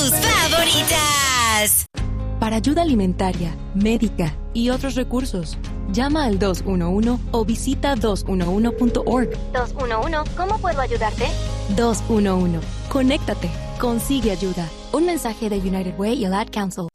tus favoritas. Para ayuda alimentaria, médica y otros recursos, llama al 211 o visita 211.org. 211, ¿cómo puedo ayudarte? 211. Conéctate. Consigue ayuda. Un mensaje de United Way y el Ad Council.